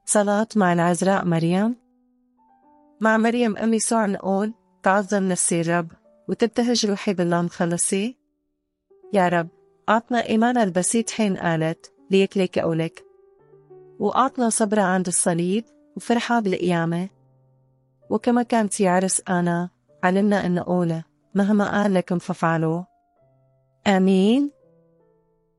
صلاة مع العذراء مريم. مع مريم أم يسوع نقول تعظم نفسي الرب وتبتهج روحي بالله مخلصي. يا رب أعطنا إيمانا البسيط حين قالت ليك قولك، وأعطنا صبرا عند الصليب وفرحة بالقيامة. وكما كانت يعرس أنا علمنا أن نقوله مهما قال لكم فافعلوا. آمين.